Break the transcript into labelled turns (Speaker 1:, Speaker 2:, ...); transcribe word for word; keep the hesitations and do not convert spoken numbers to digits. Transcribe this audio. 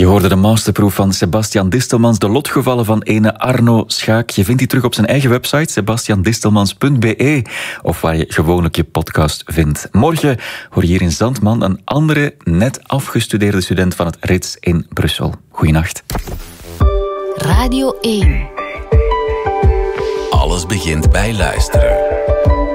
Speaker 1: Je hoorde de masterproof van Sebastian Distelmans, de lotgevallen van ene Arno Schaak. Je vindt die terug op zijn eigen website, sebastian distelmans punt b e, of waar je gewoonlijk je podcast vindt. Morgen hoor je hier in Zandman een andere, net afgestudeerde student van het R I T S in Brussel. Goeienacht.
Speaker 2: Radio één.
Speaker 3: Alles begint bij luisteren.